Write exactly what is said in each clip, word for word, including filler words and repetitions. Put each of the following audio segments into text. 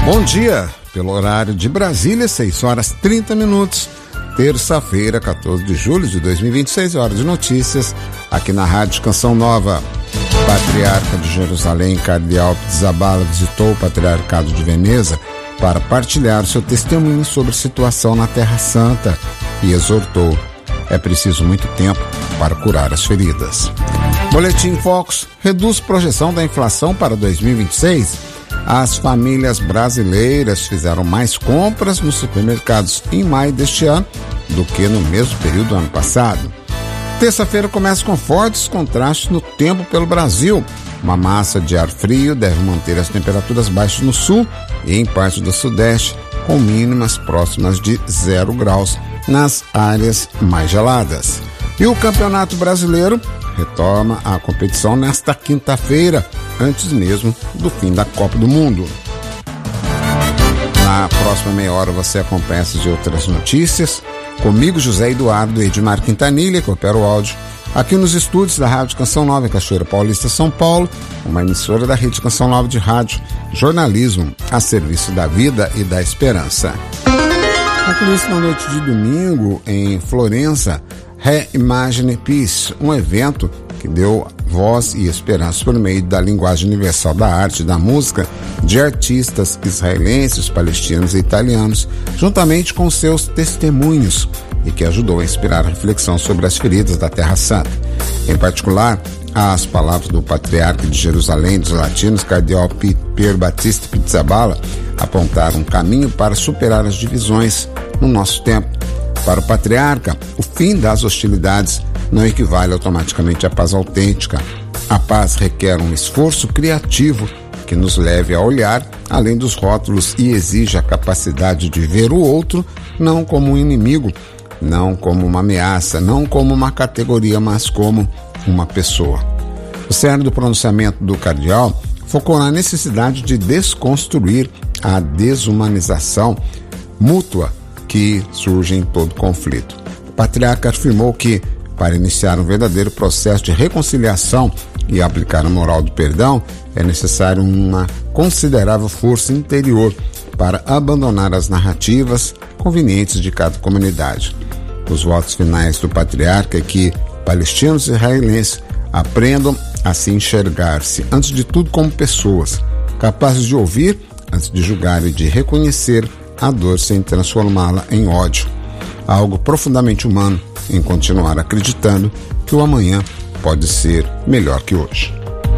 Bom dia, pelo horário de Brasília, seis horas e trinta minutos, terça-feira, quatorze de julho de dois mil e vinte e seis, hora de notícias, aqui na Rádio Canção Nova. Patriarca de Jerusalém, Cardeal Pizzaballa, visitou o Patriarcado de Veneza para partilhar seu testemunho sobre a situação na Terra Santa e exortou: é preciso muito tempo para curar as feridas. Boletim Focus reduz projeção da inflação para dois mil e vinte e seis. As famílias brasileiras fizeram mais compras nos supermercados em maio deste ano do que no mesmo período do ano passado. Terça-feira começa com fortes contrastes no tempo pelo Brasil. Uma massa de ar frio deve manter as temperaturas baixas no sul e em parte do sudeste, com mínimas próximas de zero graus nas áreas mais geladas. E o Campeonato Brasileiro retoma a competição nesta quinta-feira, antes mesmo do fim da Copa do Mundo. Na próxima meia hora você acompanha essas e outras notícias. Comigo, José Eduardo e Edmar Quintanilha, que opera o áudio, aqui nos estúdios da Rádio Canção Nova, em Cachoeira Paulista, São Paulo, uma emissora da Rede Canção Nova de Rádio, jornalismo a serviço da vida e da esperança. Com isso, na noite de domingo, em Florença, Reimagine Peace, um evento que deu voz e esperança por meio da linguagem universal da arte e da música de artistas israelenses, palestinos e italianos, juntamente com seus testemunhos, e que ajudou a inspirar a reflexão sobre as feridas da Terra Santa. Em particular, as palavras do patriarca de Jerusalém dos latinos, Cardeal Pier Battista Pizzaballa, apontaram um caminho para superar as divisões no nosso tempo. Para o patriarca, o fim das hostilidades não equivale automaticamente à paz autêntica. A paz requer um esforço criativo que nos leve a olhar além dos rótulos e exige a capacidade de ver o outro não como um inimigo, não como uma ameaça, não como uma categoria, mas como uma pessoa. O cerne do pronunciamento do cardeal focou na necessidade de desconstruir a desumanização mútua que surge em todo conflito. O patriarca afirmou que, para iniciar um verdadeiro processo de reconciliação e aplicar a moral do perdão, é necessário uma considerável força interior para abandonar as narrativas convenientes de cada comunidade. Os votos finais do patriarca é que palestinos e israelenses aprendam a se enxergar-se, antes de tudo, como pessoas, capazes de ouvir antes de julgar e de reconhecer a dor sem transformá-la em ódio. Algo profundamente humano em continuar acreditando que o amanhã pode ser melhor que hoje.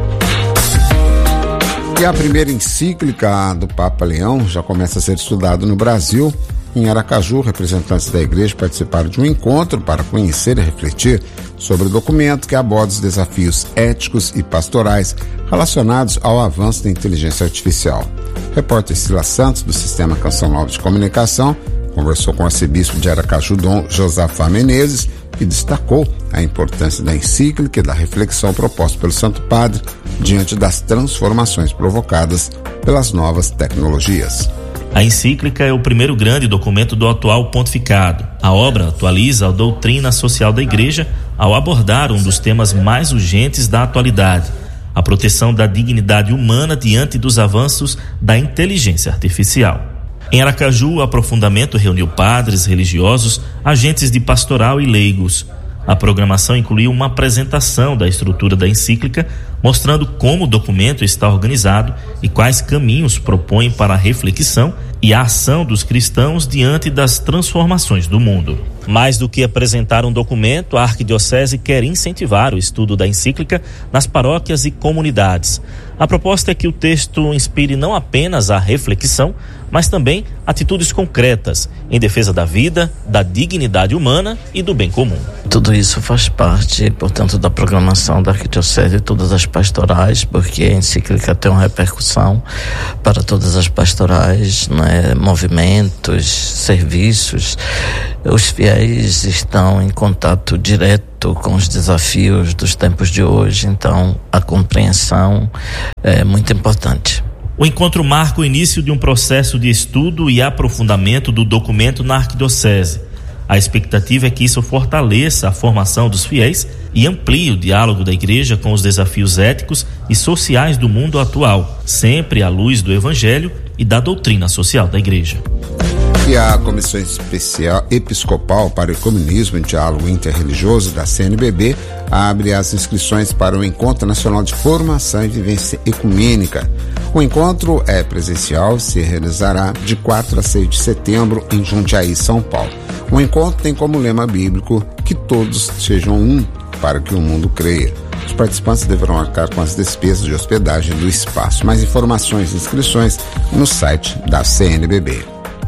E a primeira encíclica do Papa Leão já começa a ser estudada no Brasil. Em Aracaju, representantes da igreja participaram de um encontro para conhecer e refletir sobre o documento que aborda os desafios éticos e pastorais relacionados ao avanço da inteligência artificial. O repórter Sila Santos, do Sistema Canção Nova de Comunicação, conversou com o arcebispo de Aracaju, Dom Josafá Menezes, que destacou a importância da encíclica e da reflexão proposta pelo Santo Padre diante das transformações provocadas pelas novas tecnologias. A encíclica é o primeiro grande documento do atual pontificado. A obra atualiza a doutrina social da Igreja ao abordar um dos temas mais urgentes da atualidade: a proteção da dignidade humana diante dos avanços da inteligência artificial. Em Aracaju, o aprofundamento reuniu padres, religiosos, agentes de pastoral e leigos. A programação incluiu uma apresentação da estrutura da encíclica, mostrando como o documento está organizado e quais caminhos propõe para a reflexão e a ação dos cristãos diante das transformações do mundo. Mais do que apresentar um documento, a Arquidiocese quer incentivar o estudo da encíclica nas paróquias e comunidades. A proposta é que o texto inspire não apenas a reflexão, mas também atitudes concretas em defesa da vida, da dignidade humana e do bem comum. Tudo isso faz parte, portanto, da programação da Arquidiocese e todas as pastorais, porque a encíclica tem uma repercussão para todas as pastorais, né? Movimentos, serviços. Os fiéis estão em contato direto com os desafios dos tempos de hoje, então a compreensão é muito importante. O encontro marca o início de um processo de estudo e aprofundamento do documento na Arquidiocese. A expectativa é que isso fortaleça a formação dos fiéis e amplie o diálogo da Igreja com os desafios éticos e sociais do mundo atual, sempre à luz do Evangelho e da doutrina social da Igreja. E a Comissão Especial Episcopal para o Ecumenismo e Diálogo Interreligioso da C N B B abre as inscrições para o Encontro Nacional de Formação e Vivência Ecumênica. O encontro é presencial e se realizará de quatro a seis de setembro em Jundiaí, São Paulo. O encontro tem como lema bíblico que todos sejam um para que o mundo creia. Os participantes deverão arcar com as despesas de hospedagem do espaço. Mais informações e inscrições no site da C N B B.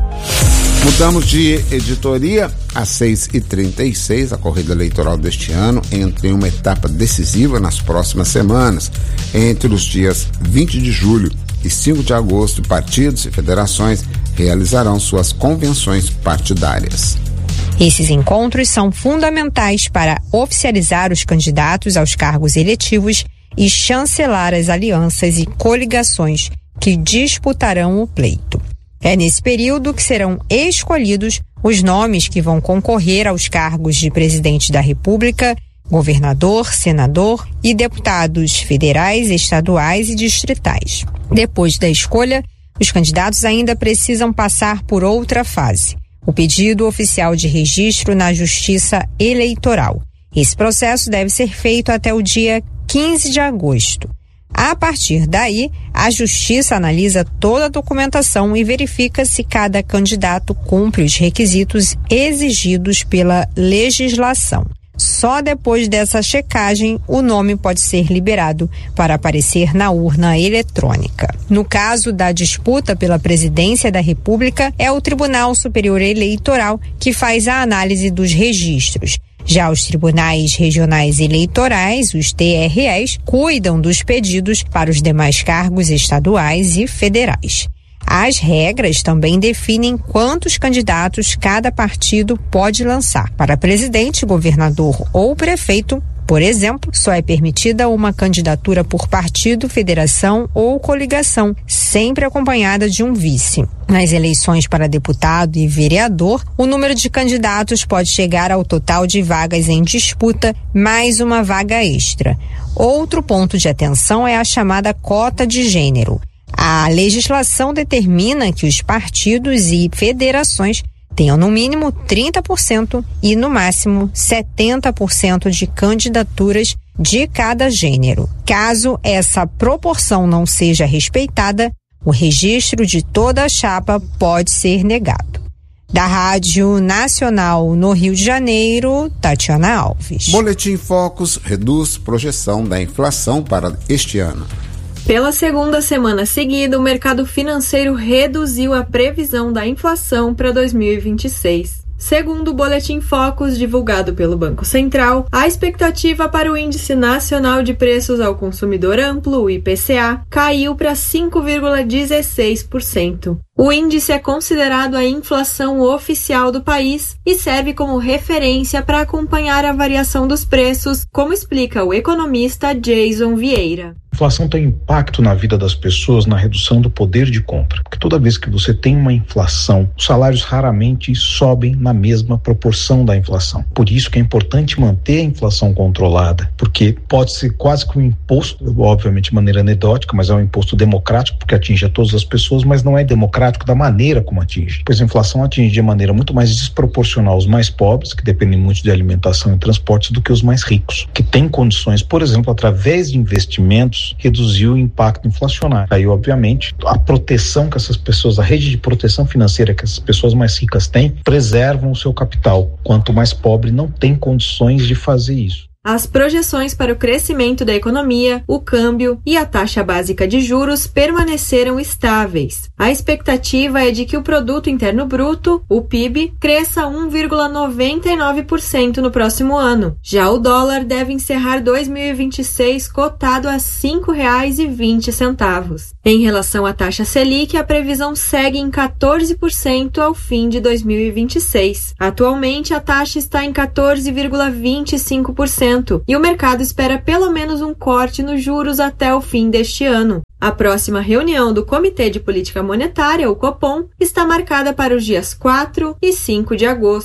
Mudamos de editoria. Às seis e trinta e seis, a corrida eleitoral deste ano entra em uma etapa decisiva nas próximas semanas. Entre os dias vinte de julho e cinco de agosto, partidos e federações realizarão suas convenções partidárias. Esses encontros são fundamentais para oficializar os candidatos aos cargos eletivos e chancelar as alianças e coligações que disputarão o pleito. É nesse período que serão escolhidos os nomes que vão concorrer aos cargos de presidente da República, governador, senador e deputados federais, estaduais e distritais. Depois da escolha, os candidatos ainda precisam passar por outra fase, o pedido oficial de registro na Justiça Eleitoral. Esse processo deve ser feito até o dia quinze de agosto. A partir daí, a Justiça analisa toda a documentação e verifica se cada candidato cumpre os requisitos exigidos pela legislação. Só depois dessa checagem, o nome pode ser liberado para aparecer na urna eletrônica. No caso da disputa pela presidência da República, é o Tribunal Superior Eleitoral que faz a análise dos registros. Já os tribunais regionais eleitorais, os T R Es, cuidam dos pedidos para os demais cargos estaduais e federais. As regras também definem quantos candidatos cada partido pode lançar. Para presidente, governador ou prefeito, por exemplo, só é permitida uma candidatura por partido, federação ou coligação, sempre acompanhada de um vice. Nas eleições para deputado e vereador, o número de candidatos pode chegar ao total de vagas em disputa, mais uma vaga extra. Outro ponto de atenção é a chamada cota de gênero. A legislação determina que os partidos e federações tenham no mínimo trinta por cento e no máximo setenta por cento de candidaturas de cada gênero. Caso essa proporção não seja respeitada, o registro de toda a chapa pode ser negado. Da Rádio Nacional no Rio de Janeiro, Tatiana Alves. Boletim Focus reduz projeção da inflação para este ano. Pela segunda semana seguida, o mercado financeiro reduziu a previsão da inflação para dois mil e vinte e seis. Segundo o Boletim Focus divulgado pelo Banco Central, a expectativa para o Índice Nacional de Preços ao Consumidor Amplo, o I P C A, caiu para cinco vírgula dezesseis por cento. O índice é considerado a inflação oficial do país e serve como referência para acompanhar a variação dos preços, como explica o economista Jason Vieira. A inflação tem impacto na vida das pessoas na redução do poder de compra, porque toda vez que você tem uma inflação, os salários raramente sobem na mesma proporção da inflação. Por isso que é importante manter a inflação controlada, porque pode ser quase que um imposto, obviamente de maneira anedótica, mas é um imposto democrático, porque atinge a todas as pessoas, mas não é democrático da maneira como atinge. Pois a inflação atinge de maneira muito mais desproporcional os mais pobres, que dependem muito de alimentação e transportes, do que os mais ricos, que têm condições, por exemplo, através de investimentos, reduzir o impacto inflacionário. Aí, obviamente, a proteção que essas pessoas, a rede de proteção financeira que essas pessoas mais ricas têm, preservam o seu capital. Quanto mais pobre não tem condições de fazer isso. As projeções para o crescimento da economia, o câmbio e a taxa básica de juros permaneceram estáveis. A expectativa é de que o Produto Interno Bruto, o P I B, cresça um vírgula noventa e nove por cento no próximo ano. Já o dólar deve encerrar dois mil e vinte e seis cotado a cinco reais e vinte centavos. Em relação à taxa Selic, a previsão segue em quatorze por cento ao fim de dois mil e vinte e seis. Atualmente, a taxa está em quatorze vírgula vinte e cinco por cento. E o mercado espera pelo menos um corte nos juros até o fim deste ano. A próxima reunião do Comitê de Política Monetária, o Copom, está marcada para os dias quatro e cinco de agosto.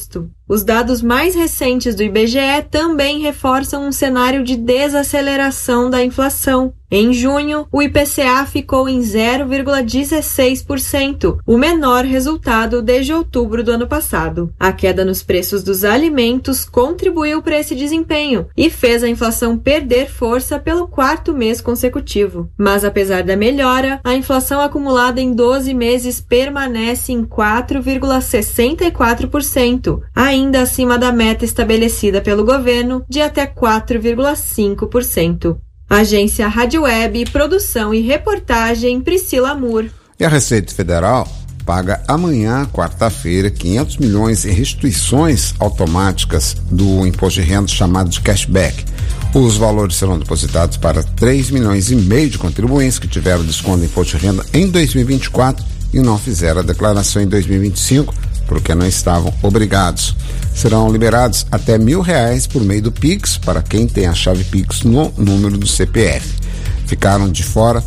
Os dados mais recentes do I B G E também reforçam um cenário de desaceleração da inflação. Em junho, o I P C A ficou em zero vírgula dezesseis por cento, o menor resultado desde outubro do ano passado. A queda nos preços dos alimentos contribuiu para esse desempenho e fez a inflação perder força pelo quarto mês consecutivo. Mas apesar da melhora, a inflação acumulada em doze meses permanece em quatro vírgula sessenta e quatro por cento, ainda acima da meta estabelecida pelo governo de até quatro vírgula cinco por cento. Agência Rádio Web, produção e reportagem Priscila Moore. E a Receita Federal paga amanhã, quarta-feira, quinhentos milhões em restituições automáticas do imposto de renda chamado de cashback. Os valores serão depositados para três milhões e meio de contribuintes que tiveram desconto do imposto de renda em dois mil e vinte e quatro e não fizeram a declaração em dois mil e vinte e cinco, porque não estavam obrigados. Serão liberados até mil reais por meio do Pix para quem tem a chave Pix no número do C P F. Ficaram de fora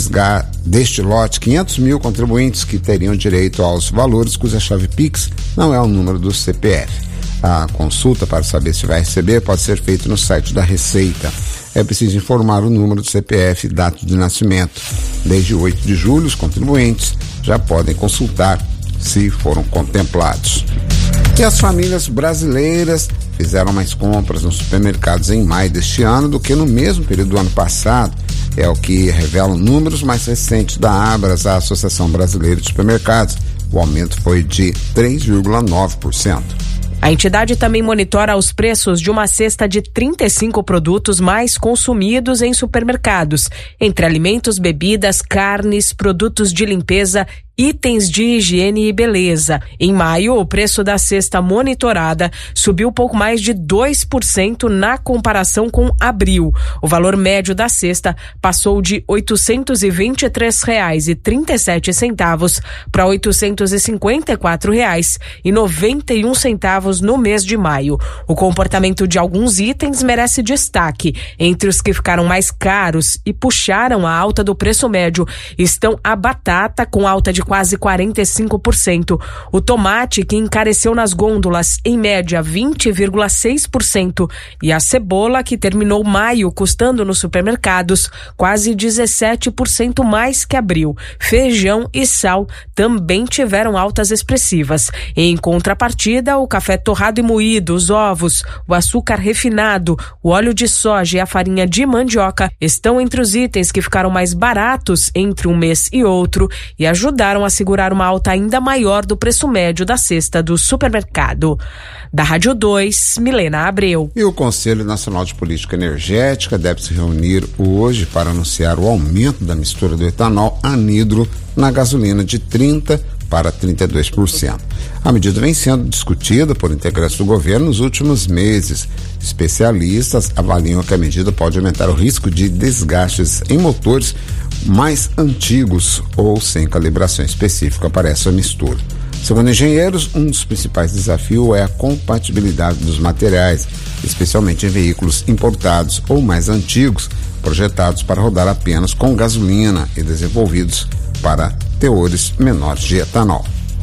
deste lote quinhentos mil contribuintes que teriam direito aos valores cuja chave Pix não é o número do C P F. A consulta para saber se vai receber pode ser feita no site da Receita. É preciso informar o número do C P F e data de nascimento. Desde oito de julho, os contribuintes já podem consultar se foram contemplados. E as famílias brasileiras fizeram mais compras nos supermercados em maio deste ano do que no mesmo período do ano passado. É o que revelam números mais recentes da Abras, a Associação Brasileira de Supermercados. O aumento foi de três vírgula nove por cento. A entidade também monitora os preços de uma cesta de trinta e cinco produtos mais consumidos em supermercados, entre alimentos, bebidas, carnes, produtos de limpeza, itens de higiene e beleza. Em maio, o preço da cesta monitorada subiu pouco mais de dois por cento na comparação com abril. O valor médio da cesta passou de oitocentos e vinte e três reais e trinta e sete centavos para oitocentos e cinquenta e quatro reais e noventa e um centavos no mês de maio. O comportamento de alguns itens merece destaque. Entre os que ficaram mais caros e puxaram a alta do preço médio estão a batata, com alta de quase quarenta e cinco por cento, o tomate, que encareceu nas gôndolas em média vinte vírgula seis por cento, e a cebola, que terminou maio custando nos supermercados quase dezessete por cento mais que abril. Feijão e sal também tiveram altas expressivas. Em contrapartida, o café torrado e moído, os ovos, o açúcar refinado, o óleo de soja e a farinha de mandioca estão entre os itens que ficaram mais baratos entre um mês e outro e ajudaram a segurar uma alta ainda maior do preço médio da cesta do supermercado. Da Rádio dois, Milena Abreu. E o Conselho Nacional de Política Energética deve se reunir hoje para anunciar o aumento da mistura do etanol anidro na gasolina de trinta por cento para trinta e dois por cento. A medida vem sendo discutida por integrantes do governo nos últimos meses. Especialistas avaliam que a medida pode aumentar o risco de desgastes em motores mais antigos ou sem calibração específica para essa mistura. Segundo engenheiros, um dos principais desafios é a compatibilidade dos materiais, especialmente em veículos importados ou mais antigos, projetados para rodar apenas com gasolina e desenvolvidos para teores menores de etanol.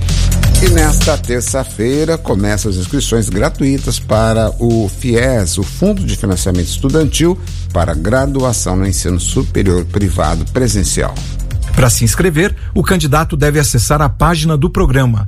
E nesta terça-feira começam as inscrições gratuitas para o FIES, o Fundo de Financiamento Estudantil para graduação no ensino superior privado presencial. Para se inscrever, o candidato deve acessar a página do programa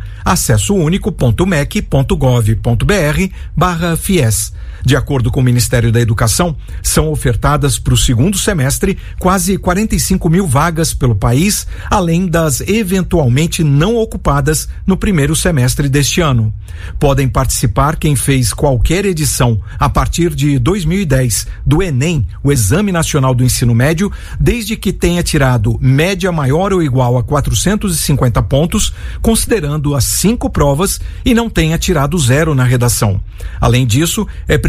acessounico.mec.gov.br barra FIES. De acordo com o Ministério da Educação, são ofertadas para o segundo semestre quase quarenta e cinco mil vagas pelo país, além das eventualmente não ocupadas no primeiro semestre deste ano. Podem participar quem fez qualquer edição a partir de dois mil e dez do Enem, o Exame Nacional do Ensino Médio, desde que tenha tirado média maior ou igual a quatrocentos e cinquenta pontos, considerando as cinco provas, e não tenha tirado zero na redação. Além disso, é preciso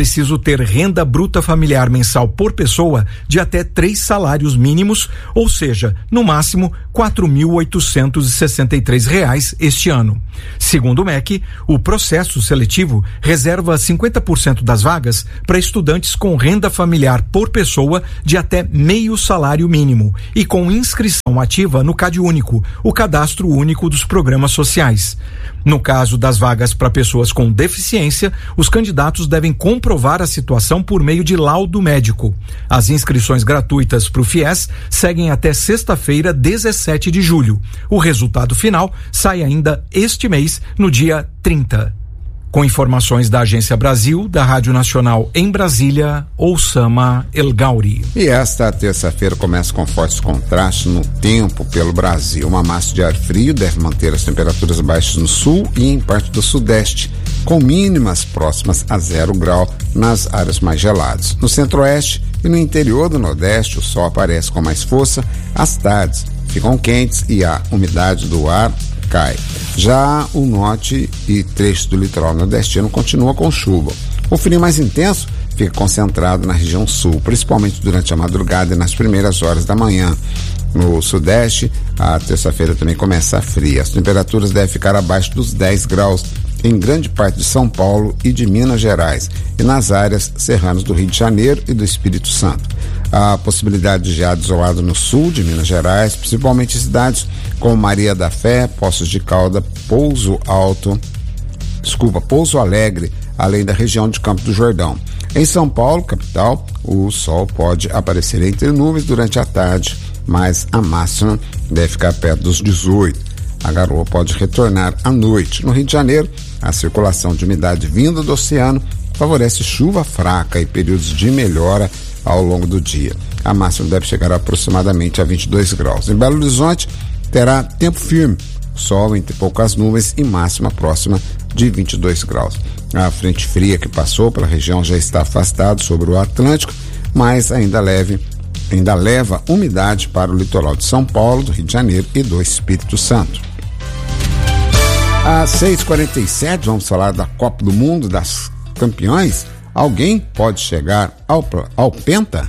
preciso ter renda bruta familiar mensal por pessoa de até três salários mínimos, ou seja, no máximo quatro mil oitocentos e sessenta e três reais este ano. Segundo o M E C, o processo seletivo reserva cinquenta por cento das vagas para estudantes com renda familiar por pessoa de até meio salário mínimo e com inscrição ativa no CadÚnico, o Cadastro Único dos Programas Sociais. No caso das vagas para pessoas com deficiência, os candidatos devem comprovar a situação por meio de laudo médico. As inscrições gratuitas para o FIES seguem até sexta-feira, dezessete de julho. O resultado final sai ainda este mês, no dia trinta. Com informações da Agência Brasil, da Rádio Nacional em Brasília, Oussama El Gauri. E esta terça-feira começa com fortes contrastes no tempo pelo Brasil. Uma massa de ar frio deve manter as temperaturas baixas no sul e em parte do sudeste, com mínimas próximas a zero grau nas áreas mais geladas. No centro-oeste e no interior do nordeste, o sol aparece com mais força, as tardes ficam quentes e a umidade do ar cai. Já o norte e trechos do litoral nordestino continua com chuva. O frio mais intenso fica concentrado na região sul, principalmente durante a madrugada e nas primeiras horas da manhã. No sudeste, a terça-feira também começa fria. As temperaturas devem ficar abaixo dos dez graus em grande parte de São Paulo e de Minas Gerais e nas áreas serranas do Rio de Janeiro e do Espírito Santo. A possibilidade de geada isolado no sul de Minas Gerais, principalmente em cidades como Maria da Fé, Poços de Calda, Pouso Alto, desculpa, Pouso Alegre, além da região de Campo do Jordão. Em São Paulo, capital, o sol pode aparecer entre nuvens durante a tarde, mas a máxima deve ficar perto dos dezoito. A garoa pode retornar à noite. No Rio de Janeiro, a circulação de umidade vinda do oceano favorece chuva fraca e períodos de melhora ao longo do dia. A máxima deve chegar a aproximadamente a vinte e dois graus. Em Belo Horizonte, terá tempo firme, sol entre poucas nuvens e máxima próxima de vinte e dois graus. A frente fria que passou pela região já está afastada sobre o Atlântico, mas ainda leve ainda leva umidade para o litoral de São Paulo, do Rio de Janeiro e do Espírito Santo. Às seis e quarenta e sete, vamos falar da Copa do Mundo, das campeões. Alguém pode chegar ao, ao Penta?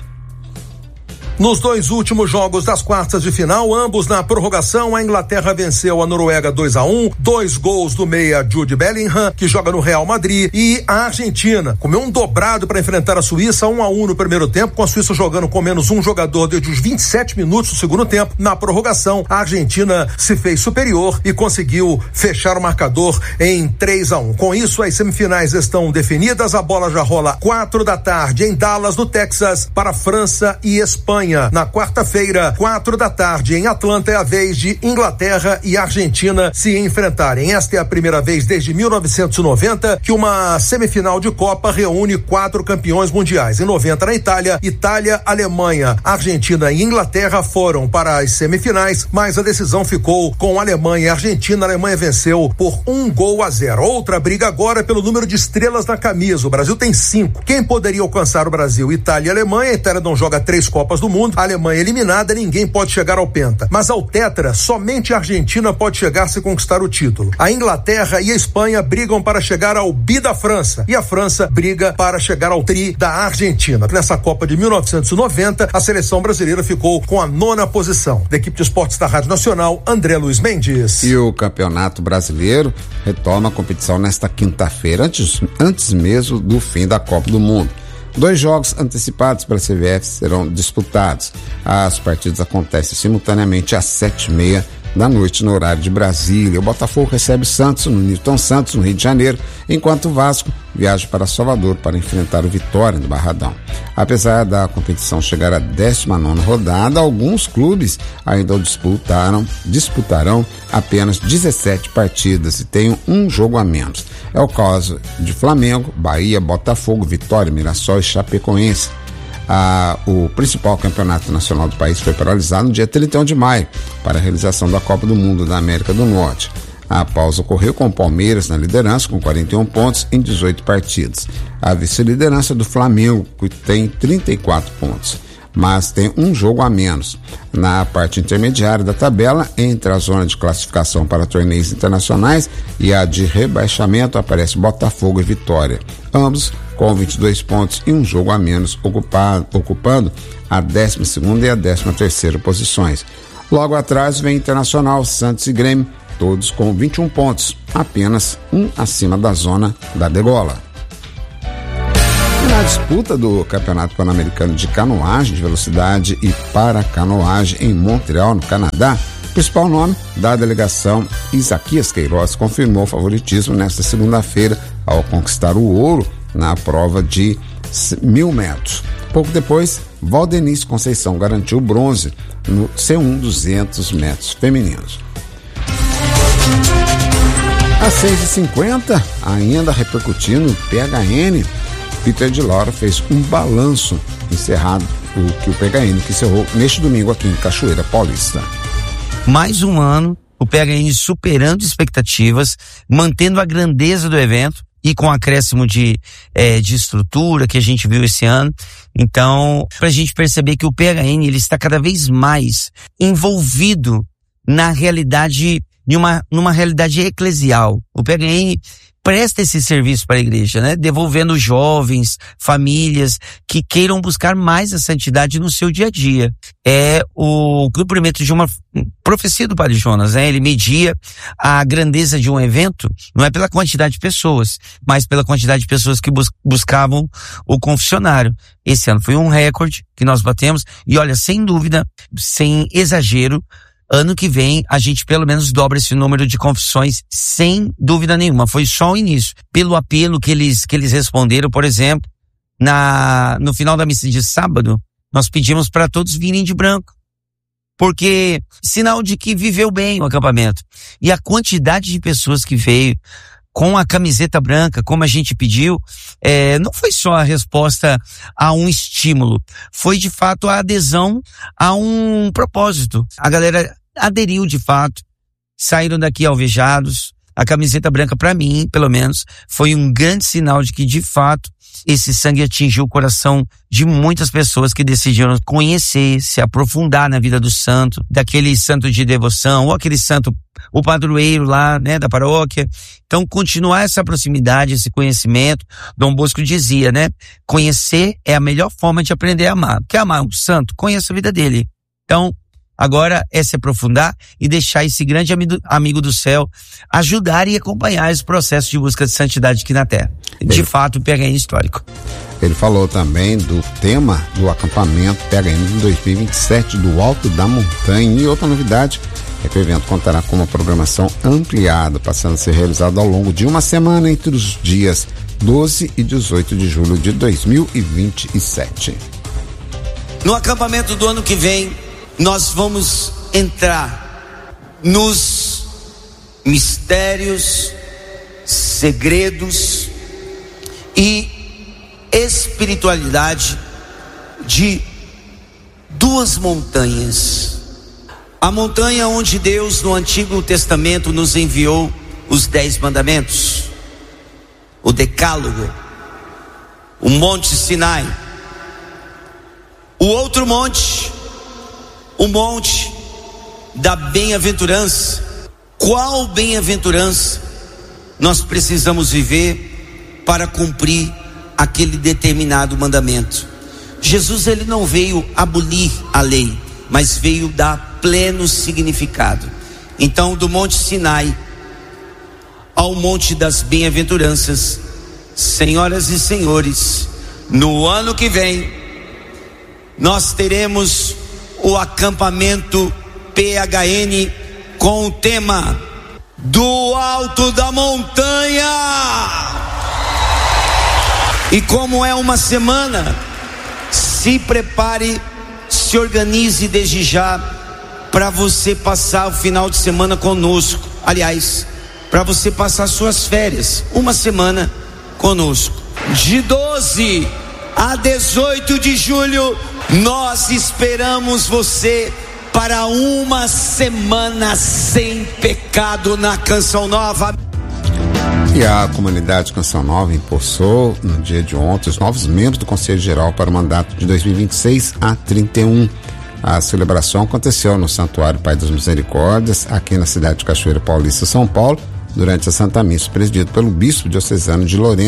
Nos dois últimos jogos das quartas de final, ambos na prorrogação, a Inglaterra venceu a Noruega dois a um, dois gols do meia Jude Bellingham, que joga no Real Madrid, e a Argentina comeu um dobrado para enfrentar a Suíça, um a um no primeiro tempo, com a Suíça jogando com menos um jogador desde os vinte e sete minutos do segundo tempo. Na prorrogação, a Argentina se fez superior e conseguiu fechar o marcador em três a um. Com isso, as semifinais estão definidas, a bola já rola quatro da tarde em Dallas, no Texas, para França e Espanha. Na quarta-feira, quatro da tarde, em Atlanta, é a vez de Inglaterra e Argentina se enfrentarem. Esta é a primeira vez desde mil novecentos e noventa que uma semifinal de Copa reúne quatro campeões mundiais. Em noventa, na Itália, Itália, Alemanha, Argentina e Inglaterra foram para as semifinais, mas a decisão ficou com Alemanha e Argentina. A Alemanha venceu por um gol a zero. Outra briga agora é pelo número de estrelas na camisa. O Brasil tem cinco. Quem poderia alcançar o Brasil? Itália e Alemanha. A Itália não joga três Copas do Mundo. A Alemanha eliminada, ninguém pode chegar ao Penta. Mas ao Tetra, somente a Argentina pode chegar se conquistar o título. A Inglaterra e a Espanha brigam para chegar ao Bi da França. E a França briga para chegar ao Tri da Argentina. Nessa Copa de mil novecentos e noventa, a seleção brasileira ficou com a nona posição. Da equipe de esportes da Rádio Nacional, André Luiz Mendes. E o Campeonato Brasileiro retoma a competição nesta quinta-feira, antes, antes mesmo do fim da Copa do Mundo. Dois jogos antecipados pela C B F serão disputados. As partidas acontecem simultaneamente às sete e meia da noite no horário de Brasília. O Botafogo recebe Santos no Newton Santos, no Rio de Janeiro, enquanto o Vasco viaja para Salvador para enfrentar o Vitória no Barradão. Apesar da competição chegar à décima nona rodada, alguns clubes ainda disputaram, disputarão apenas dezessete partidas e têm um jogo a menos. É o caso de Flamengo, Bahia, Botafogo, Vitória, Mirassol e Chapecoense. Ah, o principal campeonato nacional do país foi paralisado no dia trinta e um de maio para a realização da Copa do Mundo da América do Norte. A pausa ocorreu com o Palmeiras na liderança com quarenta e um pontos em dezoito partidas. A vice-liderança do Flamengo, que tem trinta e quatro pontos, mas tem um jogo a menos. Na parte intermediária da tabela, entre a zona de classificação para torneios internacionais e a de rebaixamento, aparece Botafogo e Vitória, ambos com vinte e dois pontos e um jogo a menos, ocupado, ocupando a décima segunda e a décima terceira posições. Logo atrás vem Internacional, Santos e Grêmio, todos com vinte e um pontos, apenas um acima da zona da degola. E na disputa do Campeonato Pan-Americano de Canoagem de Velocidade e Paracanoagem em Montreal, no Canadá, o principal nome da delegação, Isaquias Queiroz, confirmou o favoritismo nesta segunda-feira ao conquistar o ouro na prova de mil metros. Pouco depois, Valdenice Conceição garantiu o bronze no C um duzentos metros femininos. Às seis e cinquenta, ainda repercutindo no P H N, Peter de Laura fez um balanço encerrado, o que o P H N que encerrou neste domingo aqui em Cachoeira Paulista. Mais um ano, o P H N superando expectativas, mantendo a grandeza do evento e com acréscimo de, é, de estrutura que a gente viu esse ano. Então, pra gente perceber que o P H N ele está cada vez mais envolvido na realidade, numa, numa realidade eclesial. O P H N presta esse serviço para a igreja, né? Devolvendo jovens, famílias que queiram buscar mais a santidade no seu dia a dia. É o cumprimento de uma profecia do Padre Jonas, né? Ele media a grandeza de um evento, não é pela quantidade de pessoas, mas pela quantidade de pessoas que bus- buscavam o confessionário. Esse ano foi um recorde que nós batemos e olha, sem dúvida, sem exagero, ano que vem, a gente pelo menos dobra esse número de confissões, sem dúvida nenhuma. Foi só o início. Pelo apelo que eles, que eles responderam, por exemplo, na, no final da missa de sábado, nós pedimos para todos virem de branco. Porque, sinal de que viveu bem o acampamento. E a quantidade de pessoas que veio com a camiseta branca, como a gente pediu, é, não foi só a resposta a um estímulo, foi de fato a adesão a um propósito. A galera aderiu de fato, saíram daqui alvejados. A camiseta branca, para mim, pelo menos, foi um grande sinal de que, de fato, esse sangue atingiu o coração de muitas pessoas que decidiram conhecer, se aprofundar na vida do santo, daquele santo de devoção, ou aquele santo, o padroeiro lá, né, da paróquia. Então, continuar essa proximidade, esse conhecimento. Dom Bosco dizia, né, conhecer é a melhor forma de aprender a amar. Quer amar um santo? Conheça a vida dele. Então, agora é se aprofundar e deixar esse grande amigo, amigo do céu ajudar e acompanhar esse processo de busca de santidade aqui na Terra. De ele, fato, o P H N histórico. Ele falou também do tema do acampamento P H N de dois mil e vinte e sete, do Alto da Montanha. E outra novidade é que o evento contará com uma programação ampliada, passando a ser realizado ao longo de uma semana entre os dias doze e dezoito de julho de dois mil e vinte e sete. No acampamento do ano que vem, nós vamos entrar nos mistérios, segredos e espiritualidade de duas montanhas. A montanha onde Deus no Antigo Testamento nos enviou os dez mandamentos, o Decálogo, o Monte Sinai. O outro monte, o monte da bem-aventurança. Qual bem-aventurança nós precisamos viver para cumprir aquele determinado mandamento? Jesus, ele não veio abolir a lei, mas veio dar pleno significado. Então, do Monte Sinai ao Monte das Bem-aventuranças, senhoras e senhores, no ano que vem nós teremos o acampamento P H N com o tema do Alto da Montanha. E como é uma semana, se prepare, se organize desde já para você passar o final de semana conosco. Aliás, para você passar suas férias, uma semana conosco. De doze a dezoito de julho, nós esperamos você para uma semana sem pecado na Canção Nova. E a comunidade Canção Nova impulsou no dia de ontem os novos membros do Conselho Geral para o mandato de dois mil e vinte e seis a trinta e um. A celebração aconteceu no Santuário Pai das Misericórdias, aqui na cidade de Cachoeira Paulista, São Paulo, durante a Santa Missa, presidido pelo bispo diocesano de Lorena,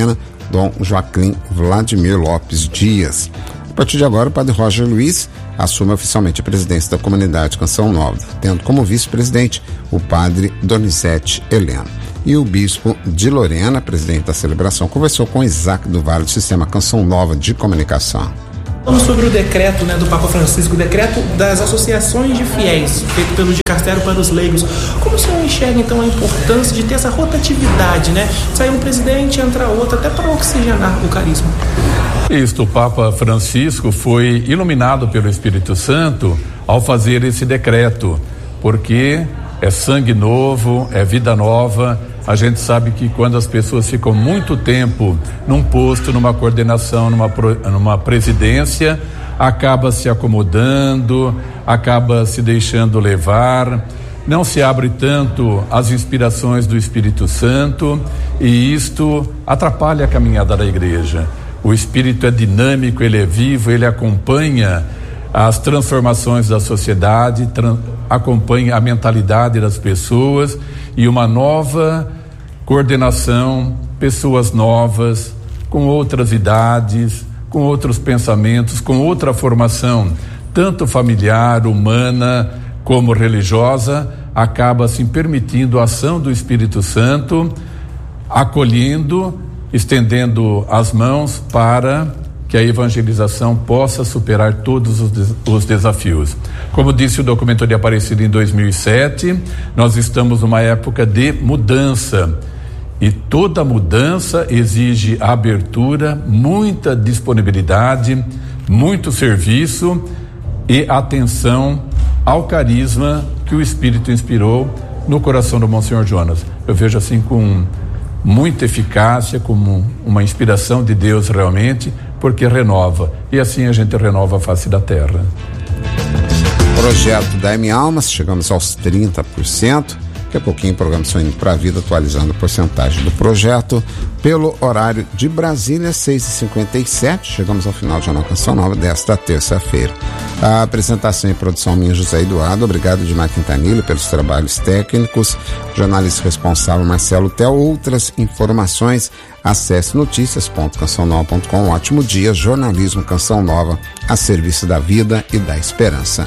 Dom Joaquim Vladimir Lopes Dias. A partir de agora, o padre Roger Luiz assume oficialmente a presidência da comunidade Canção Nova, tendo como vice-presidente o padre Donizete Heleno. E o bispo de Lorena, presidente da celebração, conversou com Isaac do Vale do Sistema Canção Nova de Comunicação. Falando sobre o decreto, né, do Papa Francisco, o decreto das associações de fiéis, feito pelo Dicastério para os Leigos. Como o senhor enxerga, então, a importância de ter essa rotatividade, né? Sai um presidente, entra outro, até para oxigenar o carisma. Isto, o Papa Francisco foi iluminado pelo Espírito Santo ao fazer esse decreto, porque é sangue novo, é vida nova. A gente sabe que quando as pessoas ficam muito tempo num posto, numa coordenação, numa, numa presidência, acaba se acomodando, acaba se deixando levar, não se abre tanto às inspirações do Espírito Santo, e isto atrapalha a caminhada da igreja. O Espírito é dinâmico, ele é vivo, ele acompanha as transformações da sociedade, tran- acompanha a mentalidade das pessoas, e uma nova coordenação, pessoas novas, com outras idades, com outros pensamentos, com outra formação, tanto familiar, humana, como religiosa, acaba assim permitindo a ação do Espírito Santo, acolhendo, estendendo as mãos para que a evangelização possa superar todos os, des- os desafios. Como disse o documento de Aparecida em dois mil e sete, nós estamos numa época de mudança, e toda mudança exige abertura, muita disponibilidade, muito serviço e atenção ao carisma que o Espírito inspirou no coração do Monsenhor Jonas. Eu vejo assim com muita eficácia, como uma inspiração de Deus realmente, porque renova, e assim a gente renova a face da terra. Projeto da M Almas, chegamos aos trinta por cento. Daqui a pouquinho, programação indo para a vida, atualizando a porcentagem do projeto pelo horário de Brasília, seis e cinquenta e sete. Chegamos ao final de Jornal Canção Nova desta terça-feira. A apresentação e produção minha, José Eduardo. Obrigado, Edmar Quintanilha, pelos trabalhos técnicos. Jornalista responsável, Marcelo Tel. Outras informações, acesse notícias ponto canção nova ponto com. Um ótimo dia. Jornalismo Canção Nova, a serviço da vida e da esperança.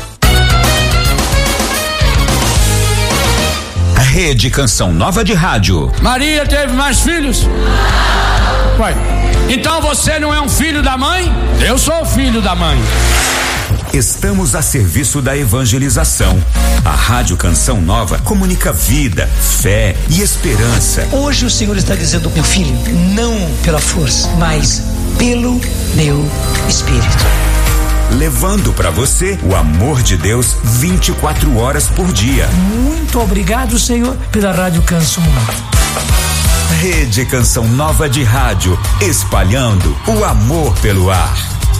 Rede Canção Nova de Rádio. Maria teve mais filhos? Ué, então você não é um filho da mãe? Eu sou o filho da mãe. Estamos a serviço da evangelização. A Rádio Canção Nova comunica vida, fé e esperança. Hoje o Senhor está dizendo, meu filho, não pela força, mas pelo meu Espírito. Levando para você o amor de Deus vinte e quatro horas por dia. Muito obrigado, Senhor, pela Rádio Canção Nova. Rede Canção Nova de Rádio, espalhando o amor pelo ar.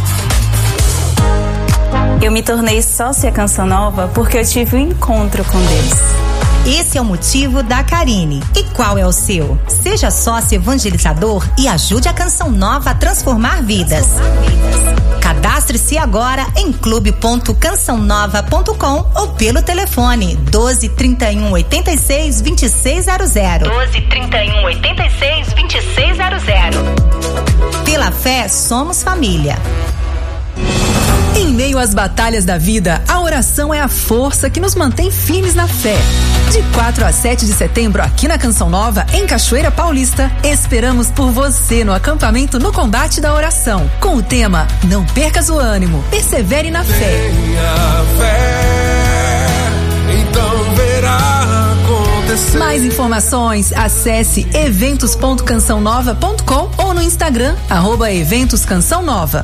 Eu me tornei sócia Canção Nova porque eu tive um encontro com Deus. Esse é o motivo da Karine. E qual é o seu? Seja sócio evangelizador e ajude a Canção Nova a transformar vidas. Cadastre-se agora em clube ponto canção nova ponto com ou pelo telefone doze, trinta e um, oitenta e seis, vinte e seis zero zero. doze, trinta e um, oitenta e seis, vinte e seis zero zero. Pela fé, somos família. Em meio às batalhas da vida, a oração é a força que nos mantém firmes na fé. De quatro a sete de setembro, aqui na Canção Nova, em Cachoeira Paulista, esperamos por você no acampamento No Combate da Oração, com o tema Não Percas o Ânimo, Persevere na Fé. Tenha fé, então verá acontecer. Mais informações, acesse eventos ponto canção nova ponto com ou no Instagram, arroba eventos canção nova.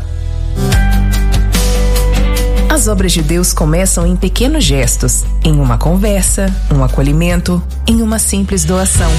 As obras de Deus começam em pequenos gestos, em uma conversa, um acolhimento, em uma simples doação.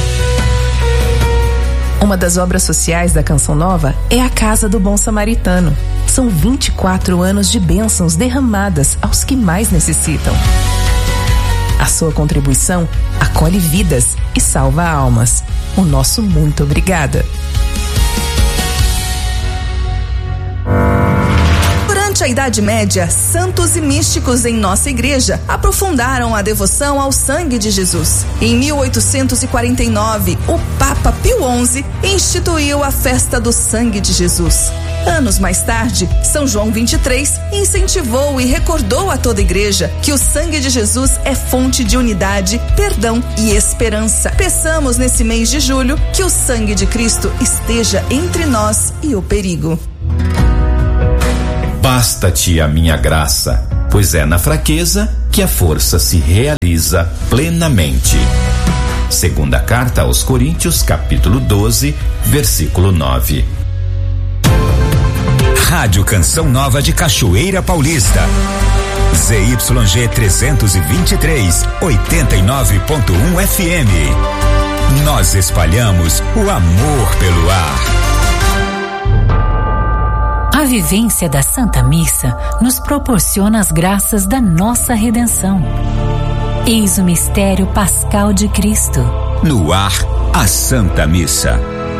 Uma das obras sociais da Canção Nova é a Casa do Bom Samaritano. São vinte e quatro anos de bênçãos derramadas aos que mais necessitam. A sua contribuição acolhe vidas e salva almas. O nosso muito obrigada. Durante a Idade Média, santos e místicos em nossa igreja aprofundaram a devoção ao sangue de Jesus. Em mil oitocentos e quarenta e nove, o Papa Pio onze instituiu a festa do sangue de Jesus. Anos mais tarde, São João vinte e três incentivou e recordou a toda a igreja que o sangue de Jesus é fonte de unidade, perdão e esperança. Peçamos nesse mês de julho que o sangue de Cristo esteja entre nós e o perigo. Basta-te a minha graça, pois é na fraqueza que a força se realiza plenamente. Segunda carta aos Coríntios, capítulo doze, versículo nove. Rádio Canção Nova de Cachoeira Paulista. Z Y G trezentos e vinte e três, oitenta e nove ponto um F M. Nós espalhamos o amor pelo ar. A vivência da Santa Missa nos proporciona as graças da nossa redenção. Eis o mistério pascal de Cristo. No ar, a Santa Missa.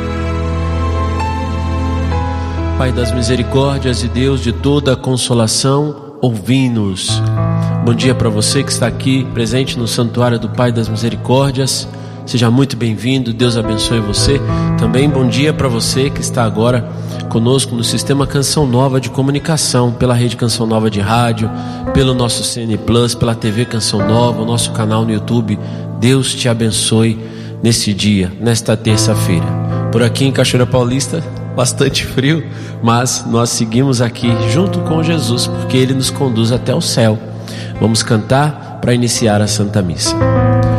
Pai das misericórdias e Deus de toda a consolação, ouvi-nos. Bom dia para você que está aqui presente no Santuário do Pai das Misericórdias. Seja muito bem-vindo, Deus abençoe você. Também bom dia para você que está agora conosco no Sistema Canção Nova de Comunicação, pela Rede Canção Nova de Rádio, pelo nosso C N Plus, pela T V Canção Nova, o nosso canal no YouTube. Deus te abençoe nesse dia, nesta terça-feira. Por aqui em Cachoeira Paulista, bastante frio, mas nós seguimos aqui junto com Jesus, porque Ele nos conduz até o céu. Vamos cantar para iniciar a Santa Missa.